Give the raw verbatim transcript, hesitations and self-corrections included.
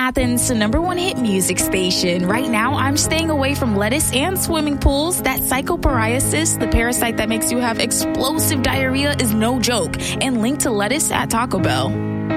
Athens' number one hit music station. Right now, I'm staying away from lettuce and swimming pools. That psychopariasis, the parasite that makes you have explosive diarrhea, is no joke, and linked to lettuce at Taco Bell.